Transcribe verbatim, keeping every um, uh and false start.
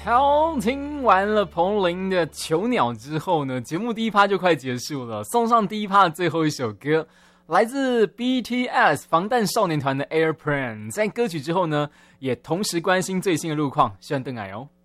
好，听完了彭羚的《囚鸟》之后呢，节目第一趴就快结束了，送上第一趴的最后一首歌，来自 B T S 防弹少年团的 Airplane。在歌曲之后呢，也同时关心最新的路况，希望邓矮哦。